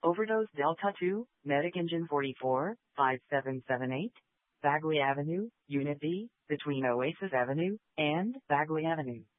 Overdose Delta 2, Medic Engine 44, 5778, Bagley Avenue, Unit B, between Oasis Avenue and Bagley Avenue.